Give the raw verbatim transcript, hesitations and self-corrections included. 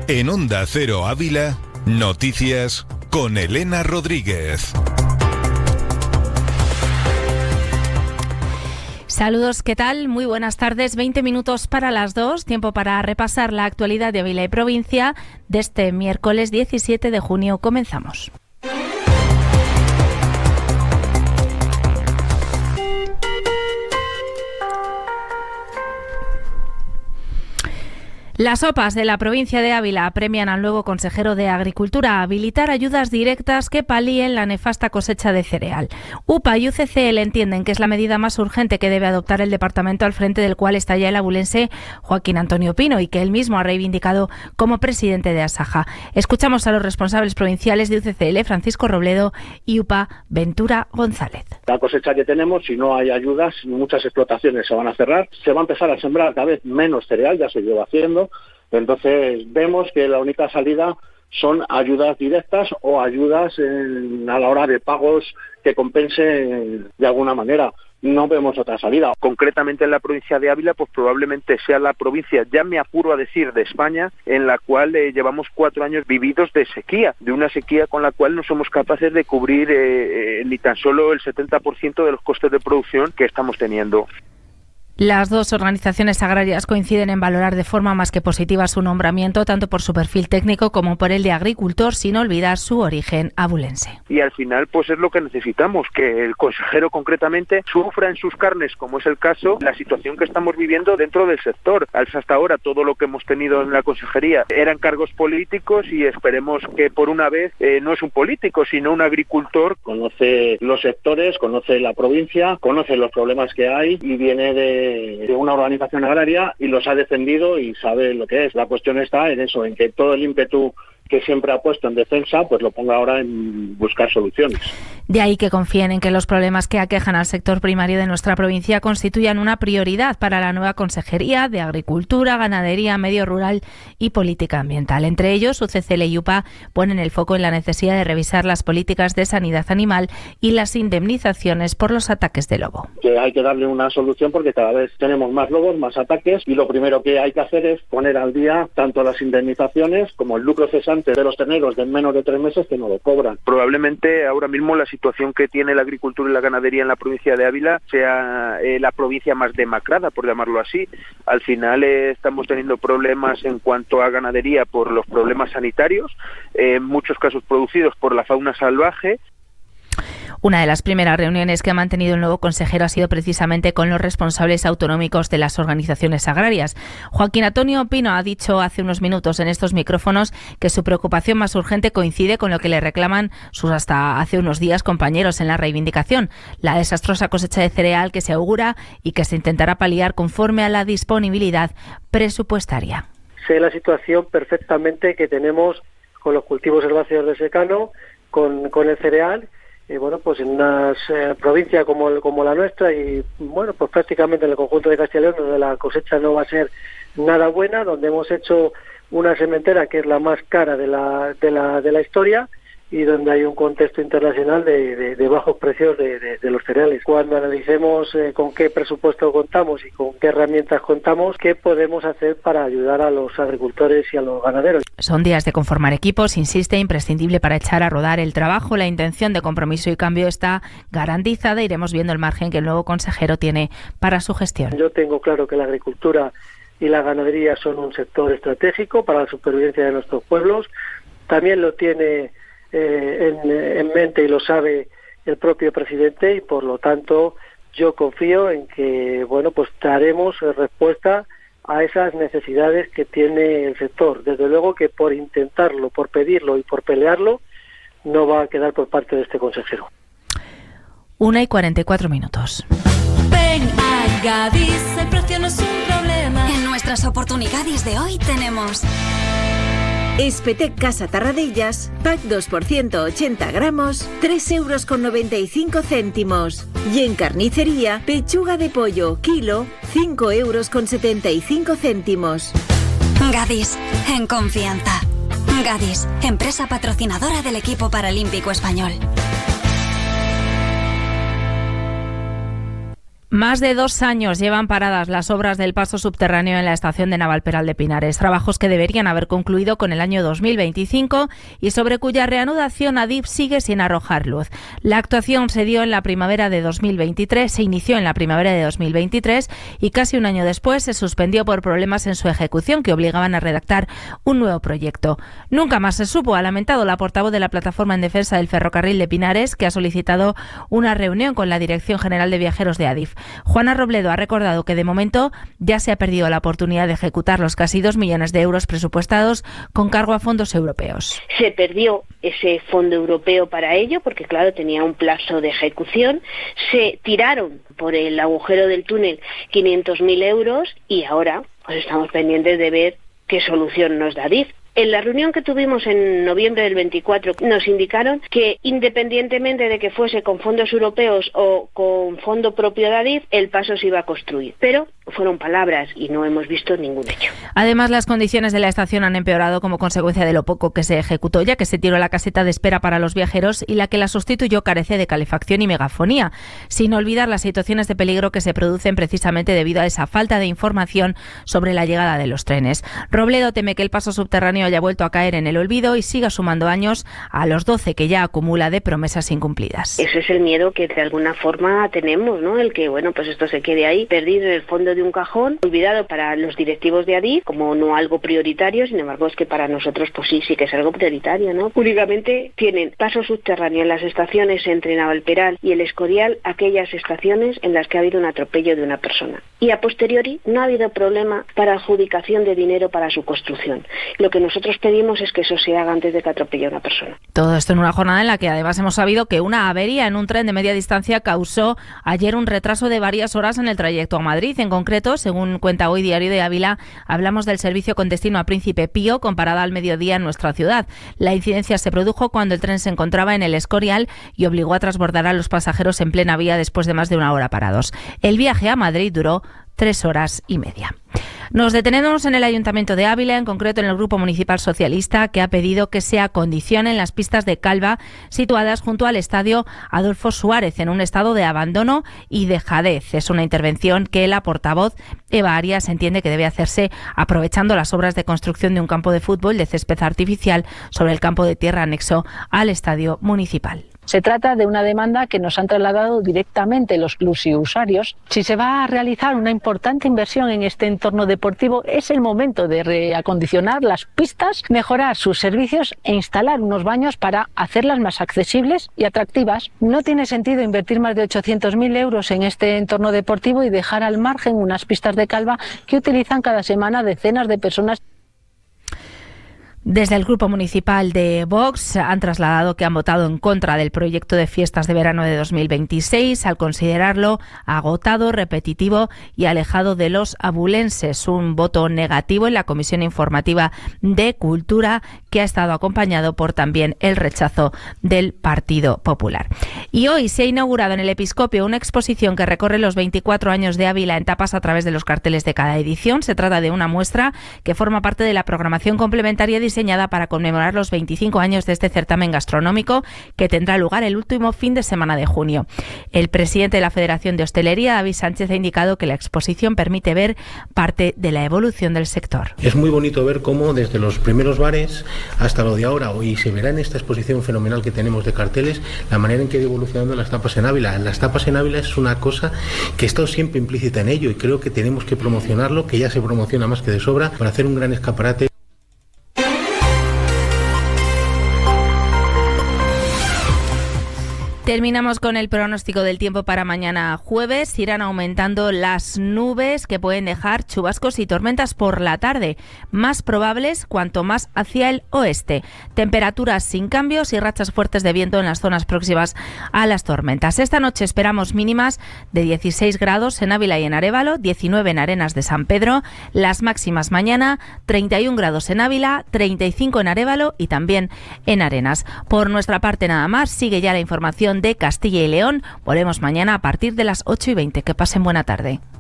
En Onda Cero Ávila, noticias con Elena Rodríguez. Saludos, ¿qué tal? Muy buenas tardes. veinte minutos para las dos, tiempo para repasar la actualidad de Ávila y provincia de este miércoles diecisiete de junio. Comenzamos. Las O P As de la provincia de Ávila premian al nuevo consejero de Agricultura a habilitar ayudas directas que palíen la nefasta cosecha de cereal. U P A y U C C L entienden que es la medida más urgente que debe adoptar el departamento, al frente del cual está ya el abulense Joaquín Antonio Pino, y que él mismo ha reivindicado como presidente de Asaja. Escuchamos a los responsables provinciales de U C C L, Francisco Robledo, y U P A, Ventura González. La cosecha que tenemos, si no hay ayudas, muchas explotaciones se van a cerrar, se va a empezar a sembrar cada vez menos cereal, ya se lleva haciendo. Entonces vemos que la única salida son ayudas directas o ayudas en, a la hora de pagos que compensen de alguna manera. No vemos otra salida. Concretamente en la provincia de Ávila, pues probablemente sea la provincia, ya me apuro a decir, de España, en la cual eh, llevamos cuatro años vividos de sequía, de una sequía con la cual no somos capaces de cubrir eh, eh, ni tan solo el setenta por ciento de los costes de producción que estamos teniendo. Las dos organizaciones agrarias coinciden en valorar de forma más que positiva su nombramiento, tanto por su perfil técnico como por el de agricultor, sin olvidar su origen abulense. Y al final, pues es lo que necesitamos, que el consejero concretamente sufra en sus carnes, como es el caso, la situación que estamos viviendo dentro del sector. Hasta ahora todo lo que hemos tenido en la consejería eran cargos políticos, y esperemos que por una vez eh, no es un político, sino un agricultor. Conoce los sectores, conoce la provincia, conoce los problemas que hay y viene de de una organización agraria y los ha defendido y sabe lo que es. La cuestión está en eso, en que todo el ímpetu que siempre ha puesto en defensa, pues lo ponga ahora en buscar soluciones. De ahí que confíen en que los problemas que aquejan al sector primario de nuestra provincia constituyan una prioridad para la nueva Consejería de Agricultura, Ganadería, Medio Rural y Política Ambiental. Entre ellos, U C C L y U P A ponen el foco en la necesidad de revisar las políticas de sanidad animal y las indemnizaciones por los ataques de lobo. Que hay que darle una solución porque cada vez tenemos más lobos, más ataques, y lo primero que hay que hacer es poner al día tanto las indemnizaciones como el lucro cesante de los terneros de menos de tres meses que no lo cobran. Probablemente ahora mismo la situación que tiene la agricultura y la ganadería en la provincia de Ávila sea eh, la provincia más demacrada, por llamarlo así. Al final eh, estamos teniendo problemas en cuanto a ganadería por los problemas sanitarios, eh, en muchos casos producidos por la fauna salvaje. Una de las primeras reuniones que ha mantenido el nuevo consejero ha sido precisamente con los responsables autonómicos de las organizaciones agrarias. Joaquín Antonio Pino ha dicho hace unos minutos en estos micrófonos que su preocupación más urgente coincide con lo que le reclaman sus hasta hace unos días compañeros en la reivindicación, la desastrosa cosecha de cereal que se augura y que se intentará paliar conforme a la disponibilidad presupuestaria. Sé la situación perfectamente que tenemos con los cultivos herbáceos de secano, con, con el cereal. Y bueno, pues en una eh, provincia como, como la nuestra, y bueno, pues prácticamente en el conjunto de Castilla y León, donde la cosecha no va a ser nada buena, donde hemos hecho una sementera que es la más cara de la, de la, de la historia, y donde hay un contexto internacional de, de, de bajos precios de, de, de los cereales. Cuando analicemos eh, con qué presupuesto contamos y con qué herramientas contamos, qué podemos hacer para ayudar a los agricultores y a los ganaderos. Son días de conformar equipos, insiste, imprescindible para echar a rodar el trabajo. La intención de compromiso y cambio está garantizada. Iremos viendo el margen que el nuevo consejero tiene para su gestión. Yo tengo claro que la agricultura y la ganadería son un sector estratégico para la supervivencia de nuestros pueblos. También lo tiene Eh, en, en mente y lo sabe el propio presidente, y por lo tanto yo confío en que bueno pues daremos respuesta a esas necesidades que tiene el sector. Desde luego que por intentarlo, por pedirlo y por pelearlo no va a quedar por parte de este consejero. Una y cuarenta y cuatro minutos. Ven a Gadis, el precio no es un problema. En nuestras oportunidades de hoy tenemos Espetec Casa Tarradellas, pack dos por ciento ochenta gramos, tres euros con noventa y cinco céntimos. Y en carnicería, pechuga de pollo, kilo, cinco euros con setenta y cinco céntimos. Gadis, en confianza. Gadis, empresa patrocinadora del equipo paralímpico español. Más de dos años llevan paradas las obras del paso subterráneo en la estación de Navalperal de Pinares, trabajos que deberían haber concluido con el año dos mil veinticinco y sobre cuya reanudación Adif sigue sin arrojar luz. La actuación se dio en la primavera de dos mil veintitrés, se inició en la primavera de dos mil veintitrés y casi un año después se suspendió por problemas en su ejecución que obligaban a redactar un nuevo proyecto. Nunca más se supo, ha lamentado la portavoz de la Plataforma en Defensa del Ferrocarril de Pinares, que ha solicitado una reunión con la Dirección General de Viajeros de Adif. Juana Robledo ha recordado que de momento ya se ha perdido la oportunidad de ejecutar los casi dos millones de euros presupuestados con cargo a fondos europeos. Se perdió ese fondo europeo para ello porque, claro, tenía un plazo de ejecución. Se tiraron por el agujero del túnel quinientos mil euros y ahora pues estamos pendientes de ver qué solución nos da Adif. En la reunión que tuvimos en noviembre del veinticuatro nos indicaron que independientemente de que fuese con fondos europeos o con fondo propio de Adif, el paso se iba a construir. Pero fueron palabras y no hemos visto ningún hecho. Además, las condiciones de la estación han empeorado como consecuencia de lo poco que se ejecutó, ya que se tiró la caseta de espera para los viajeros y la que la sustituyó carece de calefacción y megafonía, sin olvidar las situaciones de peligro que se producen precisamente debido a esa falta de información sobre la llegada de los trenes. Robledo teme que el paso subterráneo haya vuelto a caer en el olvido y siga sumando años a los doce que ya acumula de promesas incumplidas. Ese es el miedo que de alguna forma tenemos, ¿no? El que, bueno, pues esto se quede ahí, perdido en el fondo de un cajón, olvidado para los directivos de Adif como no algo prioritario. Sin embargo, es que para nosotros pues sí, sí que es algo prioritario, ¿no? Únicamente tienen paso subterráneo en las estaciones entre Navalperal y el Escorial, aquellas estaciones en las que ha habido un atropello de una persona. Y a posteriori no ha habido problema para adjudicación de dinero para su construcción. Lo que nosotros pedimos es que eso se haga antes de que atropelle a una persona. Todo esto en una jornada en la que además hemos sabido que una avería en un tren de media distancia causó ayer un retraso de varias horas en el trayecto a Madrid. En concreto, según cuenta hoy Diario de Ávila, hablamos del servicio con destino a Príncipe Pío con parada al mediodía en nuestra ciudad. La incidencia se produjo cuando el tren se encontraba en el Escorial y obligó a transbordar a los pasajeros en plena vía después de más de una hora parados. El viaje a Madrid duró tres horas y media. Nos detenemos en el Ayuntamiento de Ávila, en concreto en el Grupo Municipal Socialista, que ha pedido que se acondicionen las pistas de Calva situadas junto al Estadio Adolfo Suárez en un estado de abandono y dejadez. Es una intervención que la portavoz Eva Arias entiende que debe hacerse aprovechando las obras de construcción de un campo de fútbol de césped artificial sobre el campo de tierra anexo al Estadio Municipal. Se trata de una demanda que nos han trasladado directamente los clubs-usuarios. Si se va a realizar una importante inversión en este entorno deportivo, es el momento de reacondicionar las pistas, mejorar sus servicios e instalar unos baños para hacerlas más accesibles y atractivas. No tiene sentido invertir más de ochocientos mil euros en este entorno deportivo y dejar al margen unas pistas de Calva que utilizan cada semana decenas de personas. Desde el Grupo Municipal de Vox han trasladado que han votado en contra del proyecto de fiestas de verano de dos mil veintiséis al considerarlo agotado, repetitivo y alejado de los abulenses. Un voto negativo en la Comisión Informativa de Cultura que ha estado acompañado por también el rechazo del Partido Popular. Y hoy se ha inaugurado en el Episcopio una exposición que recorre los veinticuatro años de Ávila en tapas a través de los carteles de cada edición. Se trata de una muestra que forma parte de la programación complementaria diseñada para conmemorar los veinticinco años de este certamen gastronómico que tendrá lugar el último fin de semana de junio. El presidente de la Federación de Hostelería, David Sánchez, ha indicado que la exposición permite ver parte de la evolución del sector. Es muy bonito ver cómo desde los primeros bares hasta lo de ahora, y se verá en esta exposición fenomenal que tenemos de carteles, la manera en que ha ido evolucionando las tapas en Ávila. Las tapas en Ávila es una cosa que ha estado siempre implícita en ello y creo que tenemos que promocionarlo, que ya se promociona más que de sobra, para hacer un gran escaparate. Terminamos con el pronóstico del tiempo para mañana jueves. Irán aumentando las nubes que pueden dejar chubascos y tormentas por la tarde, más probables cuanto más hacia el oeste. Temperaturas sin cambios y rachas fuertes de viento en las zonas próximas a las tormentas. Esta noche esperamos mínimas de dieciséis grados en Ávila y en Arévalo, diecinueve en Arenas de San Pedro. Las máximas mañana, treinta y un grados en Ávila, treinta y cinco en Arévalo y también en Arenas. Por nuestra parte nada más, sigue ya la información de Castilla y León. Volvemos mañana a partir de las ocho y veinte. Que pasen buena tarde.